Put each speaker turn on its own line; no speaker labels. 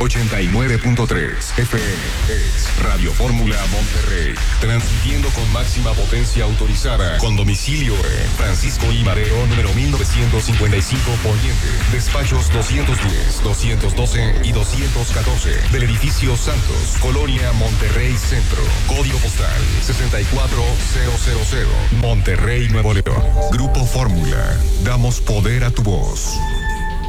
89.3 FM es Radio Fórmula Monterrey, transmitiendo con máxima potencia autorizada, con domicilio en Francisco I. Madero, número 1955 Poniente, despachos 210, 212 y 214 del edificio Santos, Colonia Monterrey Centro, código postal 64000, Monterrey, Nuevo León. Grupo Fórmula, damos poder a tu voz.